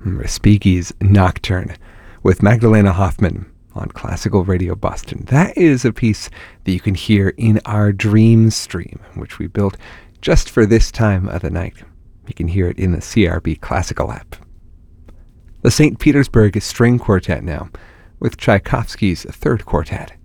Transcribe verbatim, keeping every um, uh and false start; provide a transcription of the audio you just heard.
Respighi's Nocturne with Magdalena Hoffman on Classical Radio Boston. That is a piece that you can hear in our Dream Stream, which we built just for this time of the night. You can hear it in the C R B Classical app. The Saint Petersburg String Quartet now, with Tchaikovsky's Third Quartet.